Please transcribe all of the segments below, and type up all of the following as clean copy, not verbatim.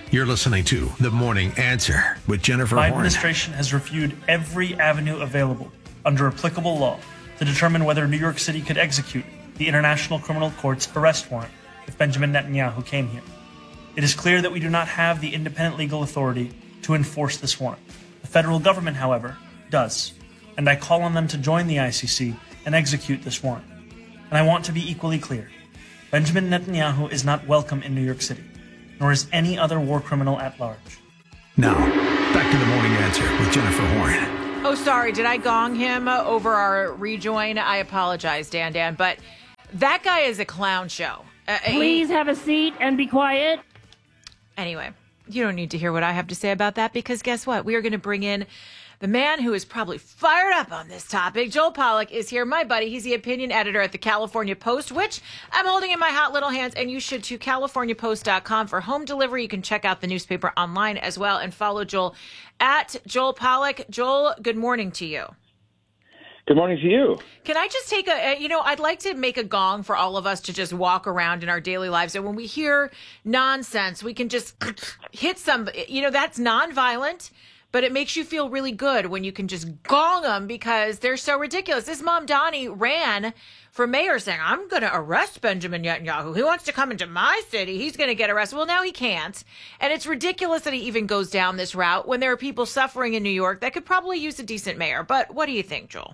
You're listening to The Morning Answer with Jennifer My Horn. administration has reviewed every avenue available under applicable law to determine whether New York City could execute the International Criminal Court's arrest warrant if Benjamin Netanyahu came here. It is clear that we do not have the independent legal authority to enforce this warrant. The federal government, however, does, and I call on them to join the ICC and execute this warrant. And I want to be equally clear. Benjamin Netanyahu is not welcome in New York City, nor is any other war criminal at large. Now, back to The Morning Answer with Jennifer Horn. Oh, sorry. Did I gong him over our rejoin? I apologize, Dan. But that guy is a clown show. Please have a seat and be quiet. Anyway, you don't need to hear what I have to say about that because guess what? We are going to bring in the man who is probably fired up on this topic. Joel Pollak is here, my buddy. He's the opinion editor at the California Post, which I'm holding in my hot little hands, and you should too. CaliforniaPost.com for home delivery. You can check out the newspaper online as well and follow Joel at Joel Pollak. Joel, good morning to you. Good morning to you. Can I just take I'd like to make a gong for all of us to just walk around in our daily lives. And when we hear nonsense, we can just hit some, that's nonviolent. But it makes you feel really good when you can just gong them because they're so ridiculous. This Mamdani ran for mayor saying, I'm going to arrest Benjamin Netanyahu. He wants to come into my city. He's going to get arrested. Well, now he can't. And it's ridiculous that he even goes down this route when there are people suffering in New York that could probably use a decent mayor. But what do you think, Joel?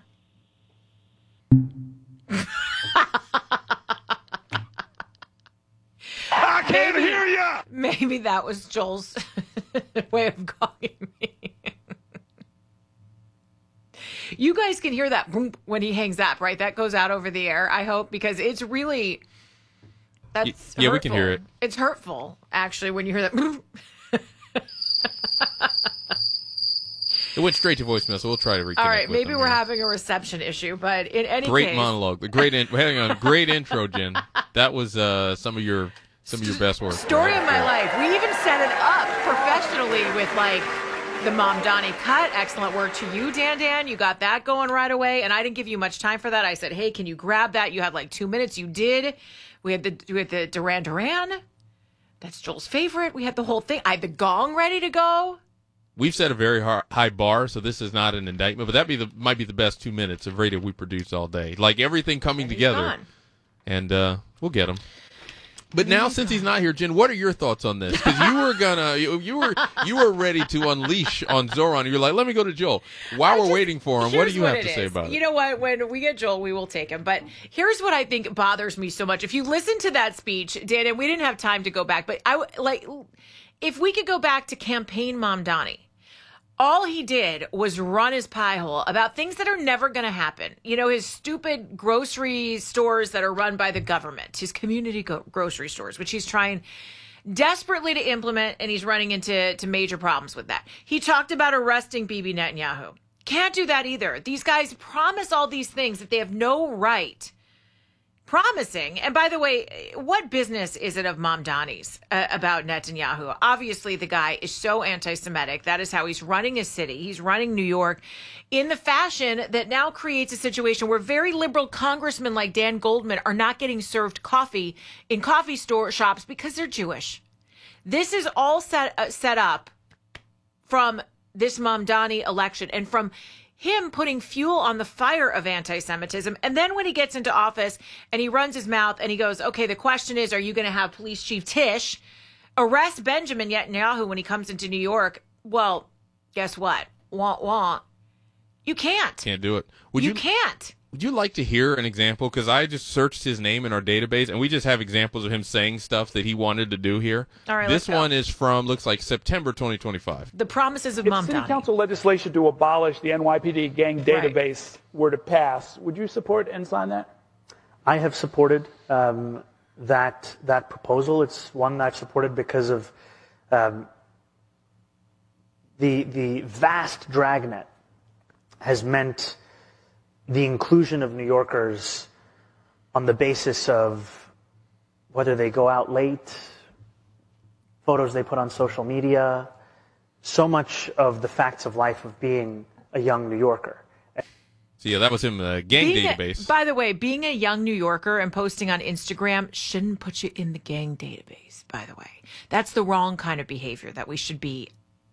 I can't hear you. Maybe that was Joel's way of calling me. You guys can hear that boom when he hangs up, right? That goes out over the air, I hope, because it's really, that's yeah, hurtful. we can hear it. It's hurtful, actually, when you hear that boom. It went straight to voicemail, so we'll try to reconnect. All right, with maybe them we're here. having a reception issue, but in any Great case. monologue. The great hang on, great intro, Jen. That was some of your best work. Story of my life. We even set it up professionally with the Mamdani cut. Excellent work to you, Dan. You got that going right away, and I didn't give you much time for that. I said, hey, can you grab that? You had 2 minutes. You did. We had the Duran. That's Joel's favorite. We had the whole thing. I had the gong ready to go. We've set a very high bar, so this is not an indictment, but that might be the best 2 minutes of radio we produce all day. Like everything coming together, gone. And we'll get him. But now, since he's not here, Jen, what are your thoughts on this? Because you were ready to unleash on Zoran. You're like, let me go to Joel. While we're waiting for him, what do you have to say about it? You know what? When we get Joel, we will take him. But here's what I think bothers me so much. If you listen to that speech, Dan, and we didn't have time to go back, but if we could go back to campaign Mamdani. All he did was run his pie hole about things that are never going to happen. His stupid grocery stores that are run by the government, his community grocery stores, which he's trying desperately to implement, and he's running into major problems with that. He talked about arresting Bibi Netanyahu. Can't do that either. These guys promise all these things that they have no right promising. And by the way, what business is it of Mamdani's about Netanyahu? Obviously, the guy is so anti-Semitic. That is how he's running his city. He's running New York in the fashion that now creates a situation where very liberal congressmen like Dan Goldman are not getting served coffee in coffee shops because they're Jewish. This is all set up from this Mamdani election and from him putting fuel on the fire of anti-Semitism. And then when he gets into office and he runs his mouth and he goes, okay, the question is, are you going to have Police Chief Tisch arrest Benjamin Netanyahu when he comes into New York? Well, guess what? Wah. You can't. Can't do it. You can't. Would you like to hear an example? Because I just searched his name in our database, and we just have examples of him saying stuff that he wanted to do here. All right, this let's go. one is from, looks like September 2025. The promises of If Mamdani. city council legislation to abolish the NYPD gang database were to pass, would you support and sign that? I have supported that proposal. It's one that I've supported because of the vast dragnet has meant the inclusion of New Yorkers on the basis of whether they go out late, photos they put on social media, so much of the facts of life of being a young New Yorker. So, yeah, that was him, gang database. By the way, being a young New Yorker and posting on Instagram shouldn't put you in the gang database, by the way. That's the wrong kind of behavior that we should be,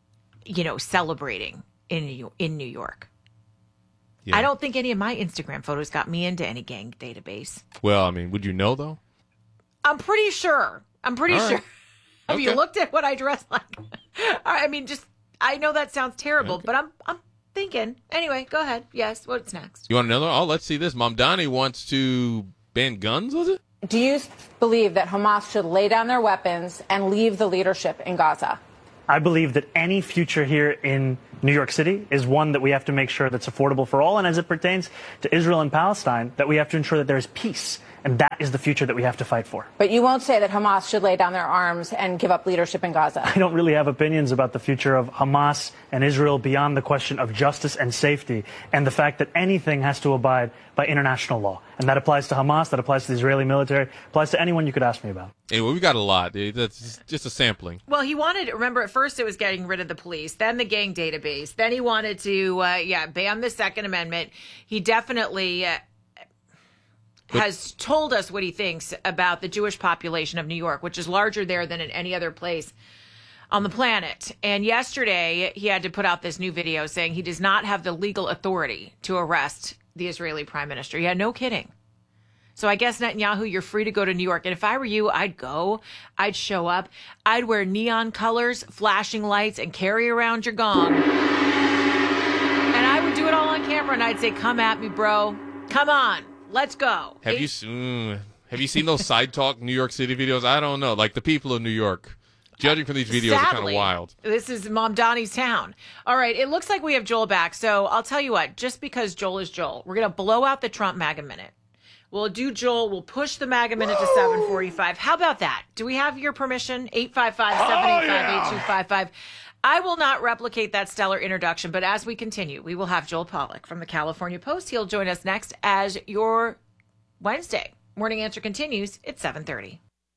celebrating in New York. Yeah. I don't think any of my Instagram photos got me into any gang database. Well, I mean, would you know, though? I'm pretty sure. All right. Have you Okay. looked at what I dress like? I mean, I know that sounds terrible, but I'm thinking. Anyway, go ahead. Yes, what's next? You want another? Oh, let's see this. Mamdani wants to ban guns, was it? Do you believe that Hamas should lay down their weapons and leave the leadership in Gaza? I believe that any future here in New York City is one that we have to make sure that's affordable for all. And as it pertains to Israel and Palestine, that we have to ensure that there is peace. And that is the future that we have to fight for. But you won't say that Hamas should lay down their arms and give up leadership in Gaza. I don't really have opinions about the future of Hamas and Israel beyond the question of justice and safety and the fact that anything has to abide by international law. And that applies to Hamas, that applies to the Israeli military, applies to anyone you could ask me about. Anyway, we got a lot. That's just a sampling. Well, he wanted, remember, at first it was getting rid of the police, then the gang database, then he wanted to, ban the Second Amendment. He definitely has told us what he thinks about the Jewish population of New York, which is larger there than in any other place on the planet. And yesterday, he had to put out this new video saying he does not have the legal authority to arrest the Israeli prime minister. Yeah, no kidding. So I guess, Netanyahu, you're free to go to New York. And if I were you, I'd go. I'd show up. I'd wear neon colors, flashing lights, and carry around your gong. And I would do it all on camera, and I'd say, come at me, bro. Come on. Let's go. Have you seen those Side Talk New York City videos? I don't know. Like the people of New York, judging from these videos, are kind of wild. This is Mamdani's town. All right. It looks like we have Joel back. So I'll tell you what, just because Joel is Joel, we're going to blow out the Trump MAGA minute. We'll do Joel. We'll push the MAGA minute to 7:45. How about that? Do we have your permission? 855-785-8255. I will not replicate that stellar introduction, but as we continue, we will have Joel Pollack from the California Post. He'll join us next as your Wednesday Morning Answer continues at 7:30.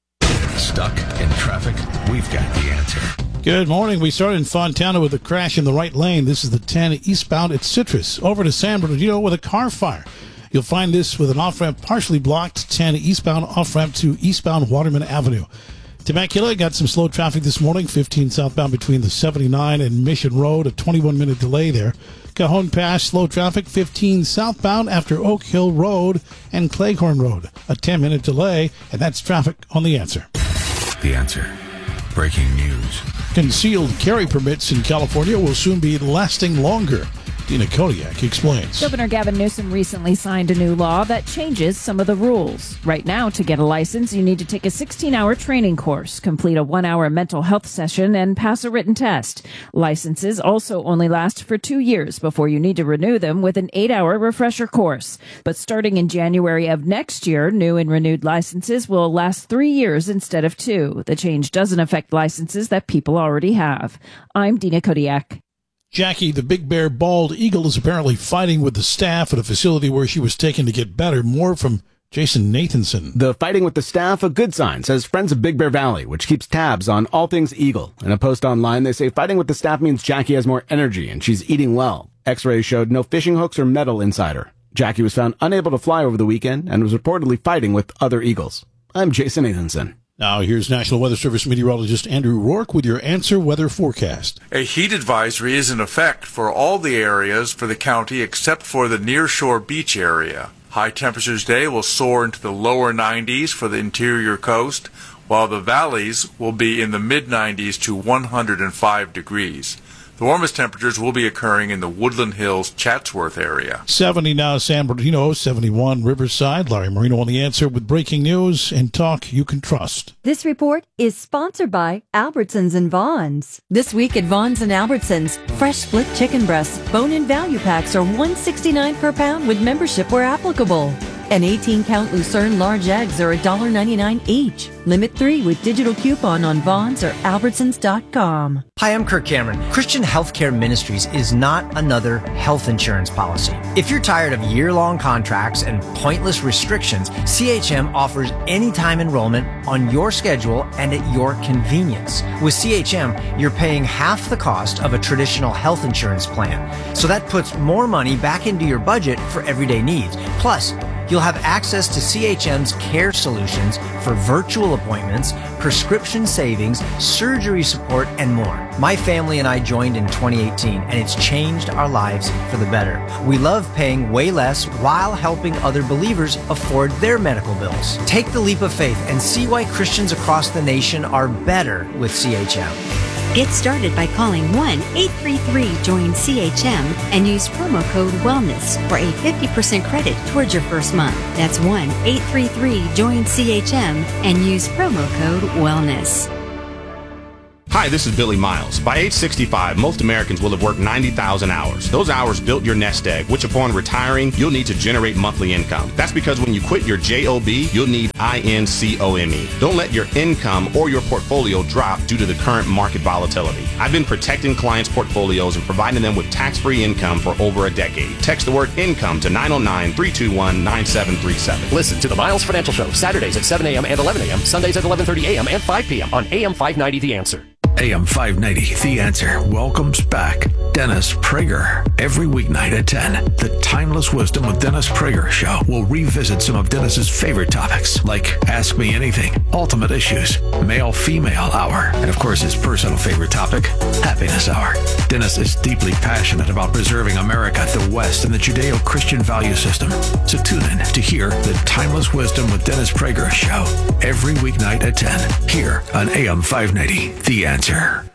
Stuck in traffic? We've got the answer. Good morning. We started in Fontana with a crash in the right lane. This is the 10 eastbound at Citrus. Over to San Bernardino with a car fire. You'll find this with an off-ramp partially blocked, 10 eastbound off-ramp to eastbound Waterman Avenue. Temecula got some slow traffic this morning, 15 southbound between the 79 and Mission Road, a 21-minute delay there. Cajon Pass, slow traffic, 15 southbound after Oak Hill Road and Cleghorn Road, a 10-minute delay, and that's traffic on The Answer. The Answer. Breaking news. Concealed carry permits in California will soon be lasting longer. Dina Kodiak explains. Governor Gavin Newsom recently signed a new law that changes some of the rules. Right now, to get a license, you need to take a 16-hour training course, complete a 1-hour mental health session, and pass a written test. Licenses also only last for 2 years before you need to renew them with an 8-hour refresher course. But starting in January of next year, new and renewed licenses will last 3 years instead of 2. The change doesn't affect licenses that people already have. I'm Dina Kodiak. Jackie, the big bear bald eagle, is apparently fighting with the staff at a facility where she was taken to get better. More from Jason Nathanson. The fighting with the staff, a good sign, says Friends of Big Bear Valley, which keeps tabs on all things eagle. In a post online, they say fighting with the staff means Jackie has more energy and she's eating well. X-rays showed no fishing hooks or metal inside her. Jackie was found unable to fly over the weekend and was reportedly fighting with other eagles. I'm Jason Nathanson. Now here's National Weather Service meteorologist Andrew Rourke with your Answer Weather forecast. A heat advisory is in effect for all the areas for the county except for the nearshore beach area. High temperatures today will soar into the lower 90s for the interior coast, while the valleys will be in the mid-90s to 105 degrees. The warmest temperatures will be occurring in the Woodland Hills, Chatsworth area. 70 now, San Bernardino, 71 Riverside. Larry Marino on The Answer with breaking news and talk you can trust. This report is sponsored by Albertsons and Vons. This week at Vons and Albertsons, fresh split chicken breasts, bone-in value packs are $1.69 per pound with membership where applicable. And 18-count Lucerne large eggs are $1.99 each. Limit 3 with digital coupon on Vons or Albertsons.com. Hi, I'm Kirk Cameron. Christian Healthcare Ministries is not another health insurance policy. If you're tired of year-long contracts and pointless restrictions, CHM offers anytime enrollment on your schedule and at your convenience. With CHM, you're paying half the cost of a traditional health insurance plan. So that puts more money back into your budget for everyday needs. Plus, you'll have access to CHM's care solutions for virtual appointments, prescription savings, surgery support, and more. My family and I joined in 2018, and it's changed our lives for the better. We love paying way less while helping other believers afford their medical bills. Take the leap of faith and see why Christians across the nation are better with CHM. Get started by calling 1-833-JOIN-CHM and use promo code WELLNESS for a 50% credit towards your first month. That's 1-833-JOIN-CHM and use promo code WELLNESS. Hi, this is Billy Miles. By age 65, most Americans will have worked 90,000 hours. Those hours built your nest egg, which upon retiring, you'll need to generate monthly income. That's because when you quit your JOB, you'll need INCOME. Don't let your income or your portfolio drop due to the current market volatility. I've been protecting clients' portfolios and providing them with tax-free income for over a decade. Text the word income to 909-321-9737. Listen to the Miles Financial Show, Saturdays at 7 a.m. and 11 a.m., Sundays at 11:30 a.m. and 5 p.m. on AM 590 The Answer. AM 590, The Answer, welcomes back Dennis Prager. Every weeknight at 10, the Timeless Wisdom with Dennis Prager show will revisit some of Dennis's favorite topics, like Ask Me Anything, Ultimate Issues, Male-Female Hour, and of course his personal favorite topic, Happiness Hour. Dennis is deeply passionate about preserving America, the West, and the Judeo-Christian value system. So tune in to hear the Timeless Wisdom with Dennis Prager show every weeknight at 10, here on AM 590, The Answer.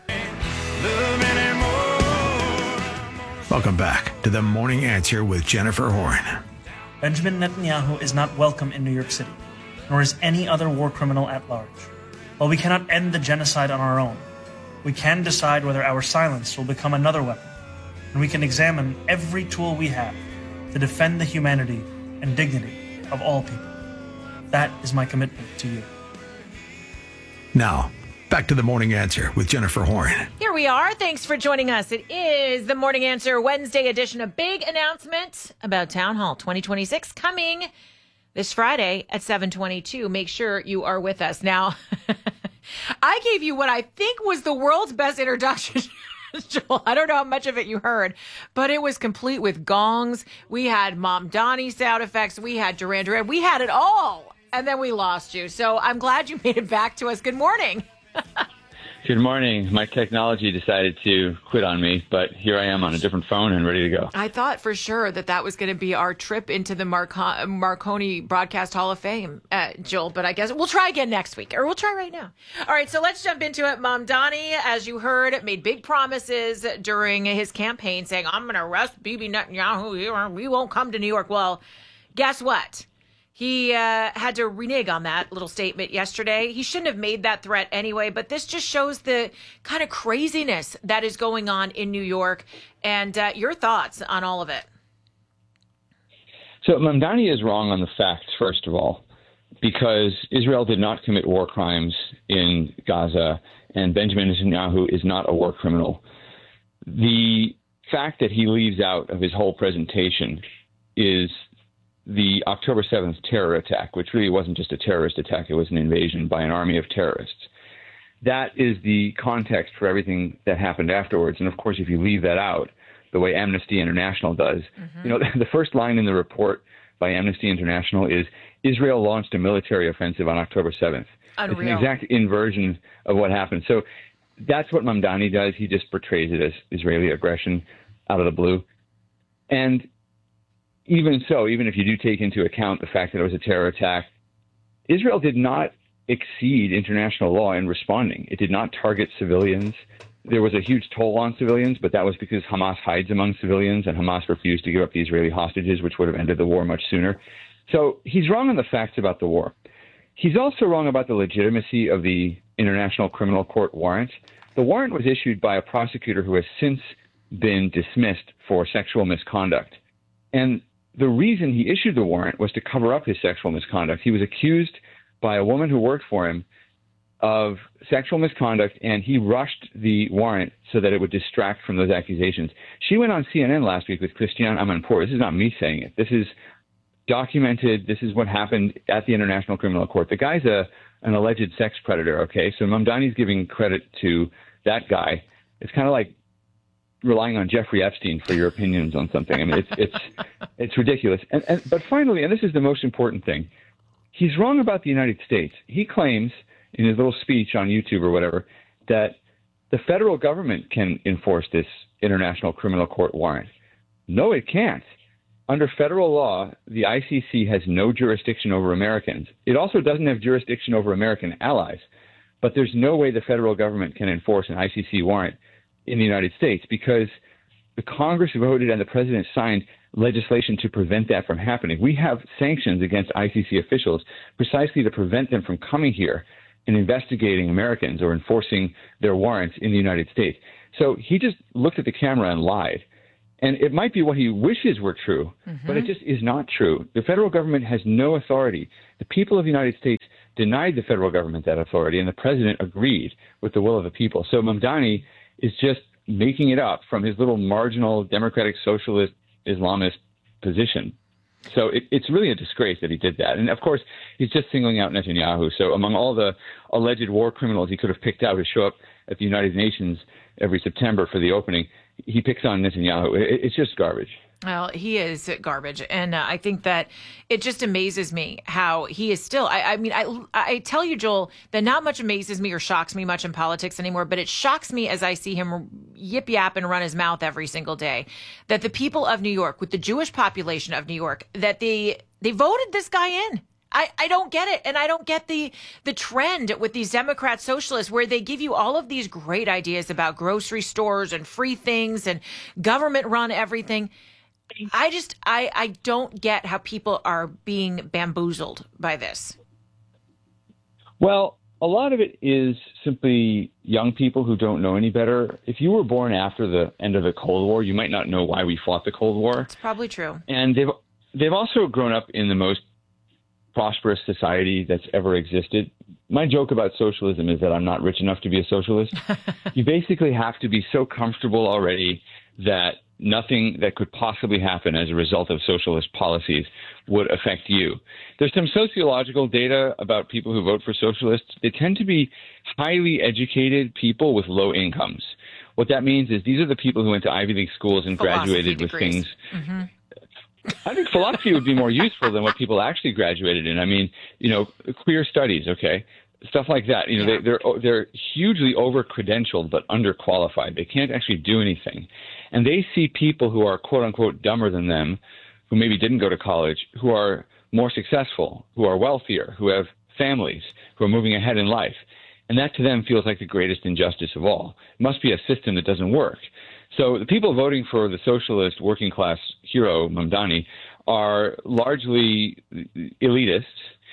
Welcome back to the Morning Answer with Jennifer Horn. Benjamin Netanyahu is not welcome in New York City, nor is any other war criminal at large. While we cannot end the genocide on our own, we can decide whether our silence will become another weapon, and we can examine every tool we have to defend the humanity and dignity of all people. That is my commitment to you. Now, back to the Morning Answer with Jennifer Horn. Here we are. Thanks for joining us. It is the Morning Answer Wednesday edition. A big announcement about Town Hall 2026 coming this Friday at 7:22. Make sure you are with us. Now, I gave you what I think was the world's best introduction. Joel, I don't know how much of it you heard, but it was complete with gongs. We had Mom Donnie sound effects. We had Duran Duran. We had it all. And then we lost you. So I'm glad you made it back to us. Good morning. Good morning. My technology decided to quit on me, but here I am on a different phone and ready to go. I thought for sure that was going to be our trip into the Marconi Broadcast Hall of Fame, Joel, but I guess we'll try again next week, or we'll try right now. All right, so let's jump into it. Mom Donnie, as you heard, made big promises during his campaign saying, I'm going to arrest Bibi Netanyahu here. We won't come to New York. Well, guess what? He had to renege on that little statement yesterday. He shouldn't have made that threat anyway, but this just shows the kind of craziness that is going on in New York. And your thoughts on all of it. So Mamdani is wrong on the facts, first of all, because Israel did not commit war crimes in Gaza, and Benjamin Netanyahu is not a war criminal. The fact that he leaves out of his whole presentation is the October 7th terror attack, which really wasn't just a terrorist attack, it was an invasion by an army of terrorists. That is the context for everything that happened afterwards. And of course, if you leave that out, the way Amnesty International does, you know, the first line in the report by Amnesty International is, Israel launched a military offensive on October 7th. Unreal. It's an exact inversion of what happened. So that's what Mamdani does. He just portrays it as Israeli aggression out of the blue. And even so, even if you do take into account the fact that it was a terror attack, Israel did not exceed international law in responding. It did not target civilians. There was a huge toll on civilians, but that was because Hamas hides among civilians, and Hamas refused to give up the Israeli hostages, which would have ended the war much sooner. So he's wrong on the facts about the war. He's also wrong about the legitimacy of the International Criminal Court warrant. The warrant was issued by a prosecutor who has since been dismissed for sexual misconduct. And the reason he issued the warrant was to cover up his sexual misconduct. He was accused by a woman who worked for him of sexual misconduct, and he rushed the warrant so that it would distract from those accusations. She went on CNN last week with Christiane Amanpour. This is not me saying it. This is documented. This is what happened at the International Criminal Court. The guy's an alleged sex predator, okay? So Mamdani's giving credit to that guy. It's kind of like relying on Jeffrey Epstein for your opinions on something. I mean, it's ridiculous. But finally, and this is the most important thing, he's wrong about the United States. He claims in his little speech on YouTube or whatever that the federal government can enforce this International Criminal Court warrant. No, it can't. Under federal law, the ICC has no jurisdiction over Americans. It also doesn't have jurisdiction over American allies. But there's no way the federal government can enforce an ICC warrant in the United States because the Congress voted and the president signed legislation to prevent that from happening. We have sanctions against ICC officials precisely to prevent them from coming here and investigating Americans or enforcing their warrants in the United States. So he just looked at the camera and lied. And it might be what he wishes were true, but it just is not true. The federal government has no authority. The people of the United States denied the federal government that authority, and the president agreed with the will of the people. So Mamdani is just making it up from his little marginal democratic socialist Islamist position. So it's really a disgrace that he did that. And, of course, he's just singling out Netanyahu. So among all the alleged war criminals he could have picked out to show up at the United Nations every September for the opening, he picks on Netanyahu. It's just garbage. Well, he is garbage. And I think that it just amazes me how he is still, I tell you, Joel, that not much amazes me or shocks me much in politics anymore, but it shocks me as I see him yip yap and run his mouth every single day, that the people of New York, with the Jewish population of New York, that they voted this guy in. I don't get it. And I don't get the trend with these Democrat socialists where they give you all of these great ideas about grocery stores and free things and government run everything. I don't get how people are being bamboozled by this. Well, a lot of it is simply young people who don't know any better. If you were born after the end of the Cold War, you might not know why we fought the Cold War. It's probably true. And they've also grown up in the most prosperous society that's ever existed. My joke about socialism is that I'm not rich enough to be a socialist. You basically have to be so comfortable already that nothing that could possibly happen as a result of socialist policies would affect you. There's some sociological data about people who vote for socialists. They tend to be highly educated people with low incomes. What that means is these are the people who went to Ivy League schools and graduated with things. Mm-hmm. I think philosophy would be more useful than what people actually graduated in. I mean, queer studies, okay, stuff like that. They're hugely over-credentialed but underqualified. They can't actually do anything. And they see people who are, quote-unquote, dumber than them, who maybe didn't go to college, who are more successful, who are wealthier, who have families, who are moving ahead in life. And that to them feels like the greatest injustice of all. It must be a system that doesn't work. So the people voting for the socialist working class hero, Mamdani, are largely elitists,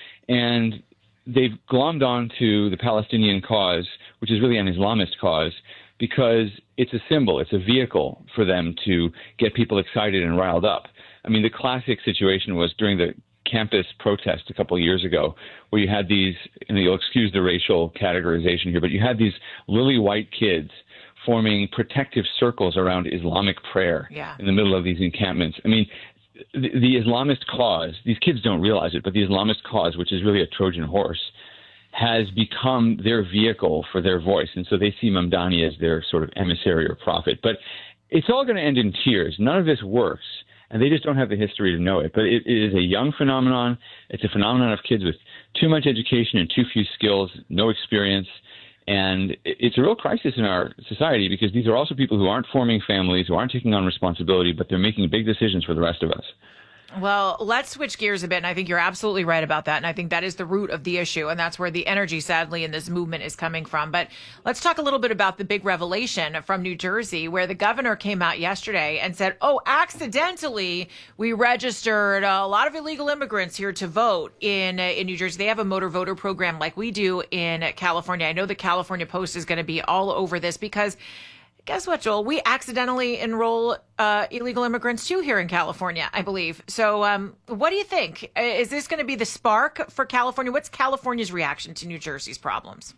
and they've glommed on to the Palestinian cause, which is really an Islamist cause, because it's a symbol, it's a vehicle for them to get people excited and riled up. I mean, the classic situation was during the campus protest a couple of years ago, where you had these, and you'll excuse the racial categorization here, but you had these lily white kids forming protective circles around Islamic prayer in the middle of these encampments. I mean, the Islamist cause, these kids don't realize it, but the Islamist cause, which is really a Trojan horse, has become their vehicle for their voice. And so they see Mamdani as their sort of emissary or prophet. But it's all going to end in tears. None of this works, and they just don't have the history to know it. But it is a young phenomenon. It's a phenomenon of kids with too much education and too few skills, no experience. And it's a real crisis in our society because these are also people who aren't forming families, who aren't taking on responsibility, but they're making big decisions for the rest of us. Well, let's switch gears a bit, and I think you're absolutely right about that, and I think that is the root of the issue, and that's where the energy, sadly, in this movement is coming from. But let's talk a little bit about the big revelation from New Jersey, where the governor came out yesterday and said, accidentally, we registered a lot of illegal immigrants here to vote in New Jersey. They have a motor voter program like we do in California. I know the California Post is going to be all over this because Guess what, Joel? We accidentally enroll illegal immigrants too here in California, I believe. So what do you think? Is this going to be the spark for California? What's California's reaction to New Jersey's problems?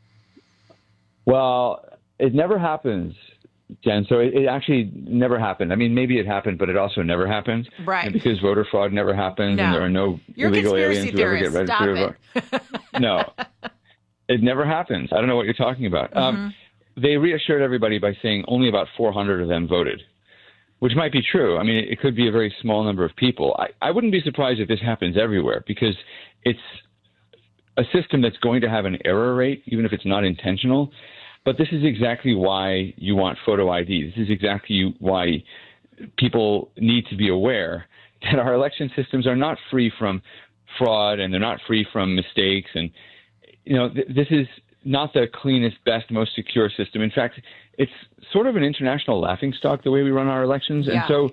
Well, it never happens, Jen. So it actually never happened. I mean, maybe it happened, but it also never happened. Right. And because voter fraud never happens and there are no illegal aliens who ever get registered. No, it never happens. I don't know what you're talking about. They reassured everybody by saying only about 400 of them voted, which might be true. I mean, it could be a very small number of people. I wouldn't be surprised if this happens everywhere because it's a system that's going to have an error rate, even if it's not intentional. But this is exactly why you want photo ID. This is exactly why people need to be aware that our election systems are not free from fraud and they're not free from mistakes. And, this is not the cleanest, best, most secure system. In fact, it's sort of an international laughingstock the way we run our elections. Yeah. And so,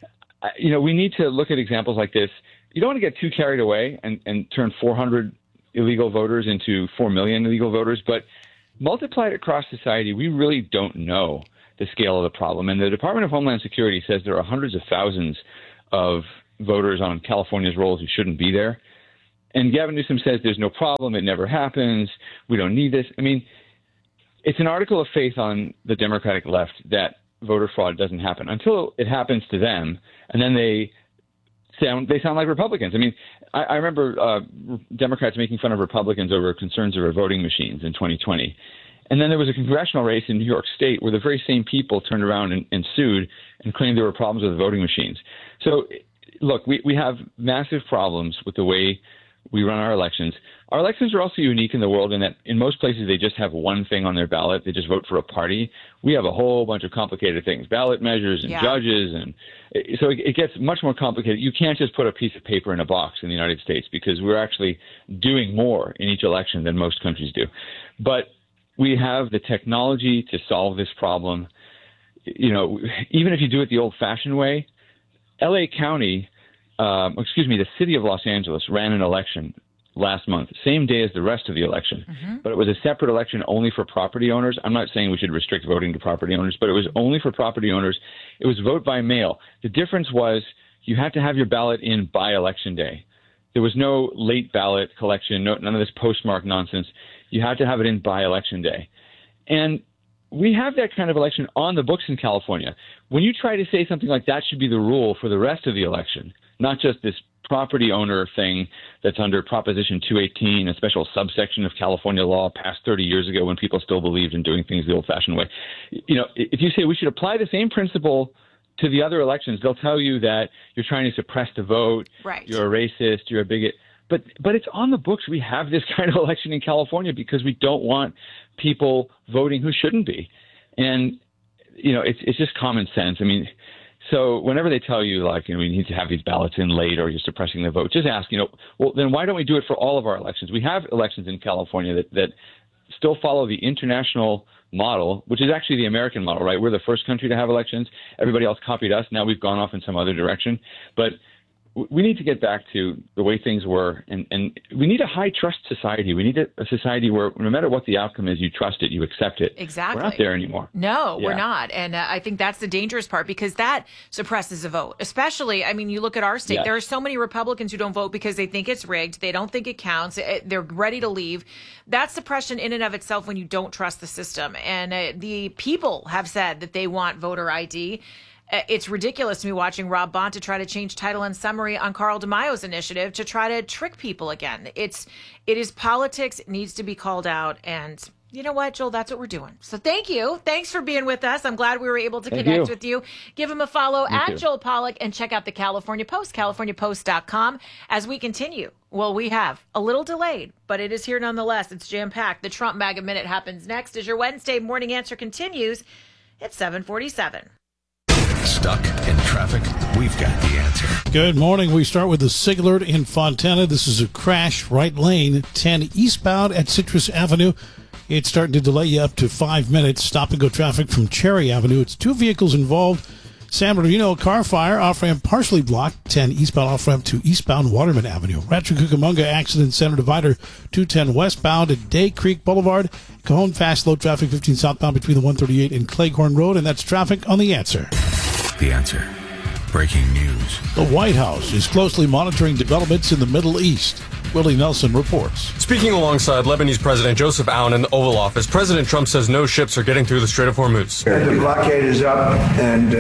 we need to look at examples like this. You don't want to get too carried away and turn 400 illegal voters into 4 million illegal voters, but multiply it across society. We really don't know the scale of the problem. And the Department of Homeland Security says there are hundreds of thousands of voters on California's rolls who shouldn't be there. And Gavin Newsom says there's no problem. It never happens. We don't need this. I mean, it's an article of faith on the Democratic left that voter fraud doesn't happen until it happens to them. And then they sound like Republicans. I mean, I remember Democrats making fun of Republicans over concerns over voting machines in 2020. And then there was a congressional race in New York State where the very same people turned around and sued and claimed there were problems with voting machines. So, look, we have massive problems with the way we run our elections. Our elections are also unique in the world in that in most places they just have one thing on their ballot. They just vote for a party. We have a whole bunch of complicated things, ballot measures and judges. And so it gets much more complicated. You can't just put a piece of paper in a box in the United States because we're actually doing more in each election than most countries do. But we have the technology to solve this problem. Even if you do it the old-fashioned way, L.A. County the city of Los Angeles ran an election last month, same day as the rest of the election. But it was a separate election only for property owners. I'm not saying we should restrict voting to property owners, but it was only for property owners. It was vote by mail. The difference was you had to have your ballot in by election day. There was no late ballot collection, none of this postmark nonsense. You had to have it in by election day. And we have that kind of election on the books in California. When you try to say something like that should be the rule for the rest of the election, not just this property owner thing that's under Proposition 218, a special subsection of California law passed 30 years ago when people still believed in doing things the old-fashioned way. If you say we should apply the same principle to the other elections, they'll tell you that you're trying to suppress the vote, right. You're a racist, you're a bigot. But it's on the books. We have this kind of election in California because we don't want people voting who shouldn't be. And, it's just common sense. I mean, so whenever they tell you, we need to have these ballots in late or you're suppressing the vote, just ask, well, then why don't we do it for all of our elections? We have elections in California that still follow the international model, which is actually the American model, right? We're the first country to have elections. Everybody else copied us. Now we've gone off in some other direction. But we need to get back to the way things were, and we need a high-trust society. We need a society where no matter what the outcome is, you trust it, you accept it. Exactly. We're not there anymore. No, we're not. And I think that's the dangerous part because that suppresses a vote. Especially, you look at our state. Yes. There are so many Republicans who don't vote because they think it's rigged. They don't think it counts. They're ready to leave. That's suppression in and of itself when you don't trust the system. And the people have said that they want voter ID. It's ridiculous to me watching Rob Bonta try to change title and summary on Carl DeMaio's initiative to try to trick people again. It is politics. It needs to be called out. And you know what, Joel? That's what we're doing. So thank you. Thanks for being with us. I'm glad we were able to connect with you. Give him a follow at Joel Pollak and check out the California Post, californiapost.com as we continue. Well, we have a little delayed, but it is here nonetheless. It's jam-packed. The Trump MAGA Minute happens next as your Wednesday morning answer continues at 7:47. Stuck in traffic? We've got the answer. Good morning. We start with the SIG alert in Fontana. This is a crash, right lane, 10 eastbound at Citrus Avenue. It's starting to delay you up to 5 minutes. Stop and go traffic from Cherry Avenue. It's 2 vehicles involved. San Bernardino, car fire, off-ramp partially blocked, 10 eastbound off-ramp to eastbound Waterman Avenue. Rancho Cucamonga, accident, center divider, 210 westbound at Day Creek Boulevard. Cajon, fast, low traffic, 15 southbound between the 138 and Cleghorn Road, and that's traffic on The Answer. The Answer. Breaking news. The White House is closely monitoring developments in the Middle East. Willie Nelson reports. Speaking alongside Lebanese President Joseph Aoun in the Oval Office, President Trump says no ships are getting through the Strait of Hormuz. The blockade is up and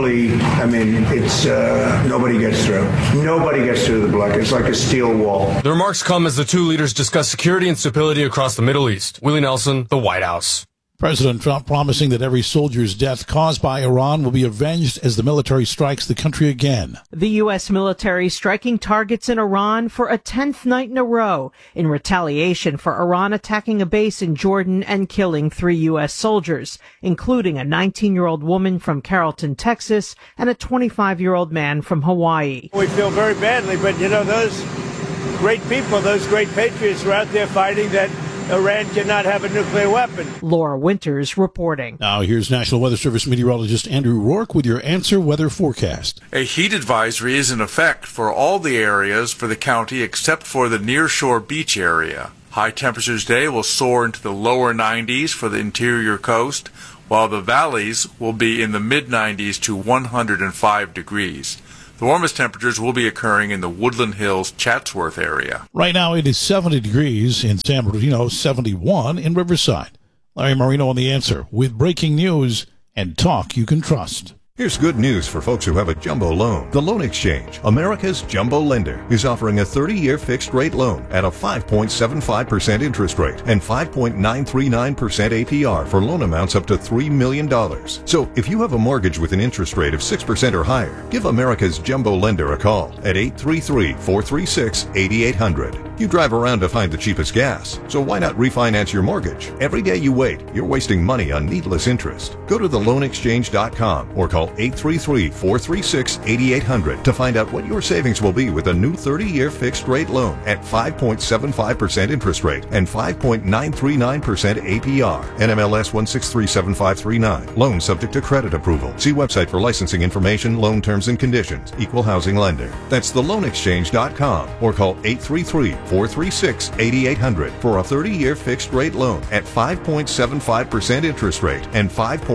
nobody gets through. Nobody gets through the blockade. It's like a steel wall. The remarks come as the two leaders discuss security and stability across the Middle East. Willie Nelson, the White House. President Trump promising that every soldier's death caused by Iran will be avenged as the military strikes the country again. The U.S. military striking targets in Iran for a 10th night in a row in retaliation for Iran attacking a base in Jordan and killing 3 U.S. soldiers, including a 19-year-old woman from Carrollton, Texas, and a 25-year-old man from Hawaii. We feel very badly, but those great people, those great patriots were out there fighting that Iran cannot have a nuclear weapon. Laura Winters reporting. Now here's National Weather Service meteorologist Andrew Rourke with your Answer weather forecast. A heat advisory is in effect for all the areas for the county except for the nearshore beach area. High temperatures today will soar into the lower 90s for the interior coast, while the valleys will be in the mid-90s to 105 degrees. The warmest temperatures will be occurring in the Woodland Hills, Chatsworth area. Right now it is 70 degrees in San Bernardino, 71 in Riverside. Larry Marino on The Answer with breaking news and talk you can trust. Here's good news for folks who have a jumbo loan. The Loan Exchange, America's jumbo lender, is offering a 30-year fixed-rate loan at a 5.75% interest rate and 5.939% APR for loan amounts up to $3 million. So if you have a mortgage with an interest rate of 6% or higher, give America's jumbo lender a call at 833-436-8800. You drive around to find the cheapest gas, so why not refinance your mortgage? Every day you wait, you're wasting money on needless interest. Go to theloanexchange.com or call 833-436-8800 to find out what your savings will be with a new 30-year fixed-rate loan at 5.75% interest rate and 5.939% APR. NMLS 1637539. Loan subject to credit approval. See website for licensing information, loan terms and conditions. Equal housing lender. That's theloanexchange.com or call 833-436-8800 for a 30-year fixed-rate loan at 5.75% interest rate and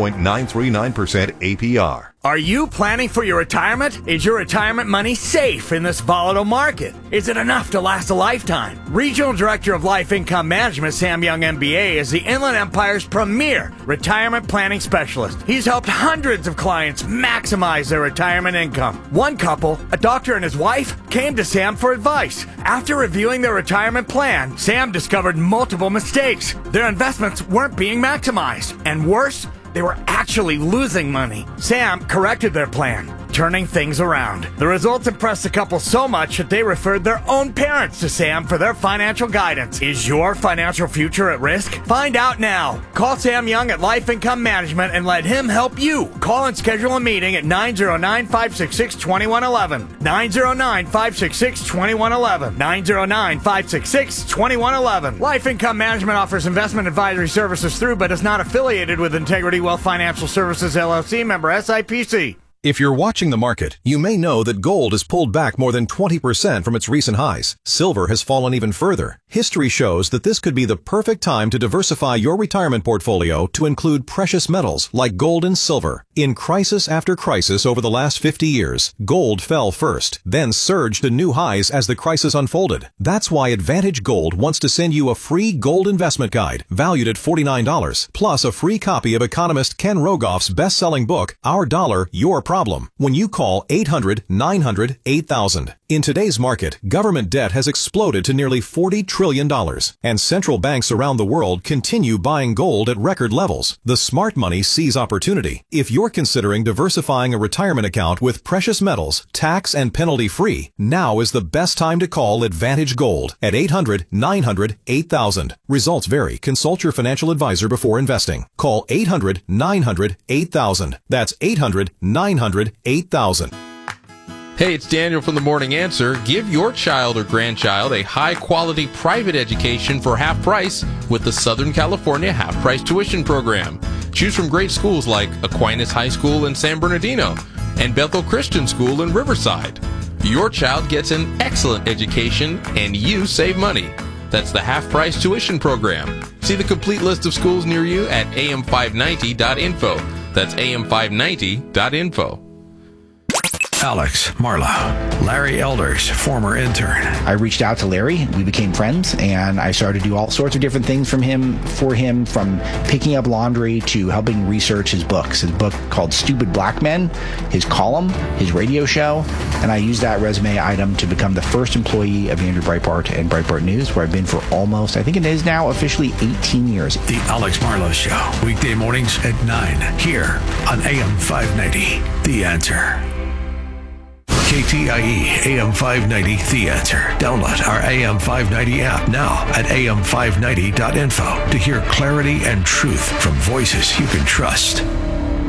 5.939% APR. Are you planning for your retirement? Is your retirement money safe in this volatile market? Is it enough to last a lifetime? Regional Director of Life Income Management, Sam Young MBA, is the Inland Empire's premier retirement planning specialist. He's helped hundreds of clients maximize their retirement income. One couple, a doctor and his wife, came to Sam for advice. After reviewing their retirement plan, Sam discovered multiple mistakes. Their investments weren't being maximized. And worse, they were actually losing money. Sam corrected their plan, turning things around. The results impressed the couple so much that they referred their own parents to Sam for their financial guidance. Is your financial future at risk? Find out now. Call Sam Young at Life Income Management and let him help you. Call and schedule a meeting at 909-566-2111. 909-566-2111. 909-566-2111. Life Income Management offers investment advisory services through but is not affiliated with Integrity Wealth Financial Services, LLC, member SIPC. If you're watching the market, you may know that gold has pulled back more than 20% from its recent highs. Silver has fallen even further. History shows that this could be the perfect time to diversify your retirement portfolio to include precious metals like gold and silver. In crisis after crisis over the last 50 years, gold fell first, then surged to new highs as the crisis unfolded. That's why Advantage Gold wants to send you a free gold investment guide valued at $49, plus a free copy of economist Ken Rogoff's best-selling book, Our Dollar, Your Problem, when you call 800-900-8000. In today's market, government debt has exploded to nearly $40 trillion, and central banks around the world continue buying gold at record levels. The smart money sees opportunity. If you're considering diversifying a retirement account with precious metals, tax and penalty-free, now is the best time to call Advantage Gold at 800-900-8000. Results vary. Consult your financial advisor before investing. Call 800-900-8000. That's 800-900-8000. Hey, it's Daniel from The Morning Answer. Give your child or grandchild a high-quality private education for half price with the Southern California Half-Price Tuition Program. Choose from great schools like Aquinas High School in San Bernardino and Bethel Christian School in Riverside. Your child gets an excellent education and you save money. That's the half-price tuition program. See the complete list of schools near you at am590.info. That's am590.info. Alex, Marla, Larry Elders, former intern. I reached out to Larry. We became friends, and I started to do all sorts of different things for him, from picking up laundry to helping research his books. His book called Stupid Black Men, his column, his radio show, and I used that resume item to become the first employee of Andrew Breitbart and Breitbart News, where I've been for almost, I think it is now officially 18 years. The Alex Marlowe Show, weekday mornings at 9, here on AM 590, The Answer. KTIE AM 590, The Answer. Download our AM 590 app now at am590.info to hear clarity and truth from voices you can trust.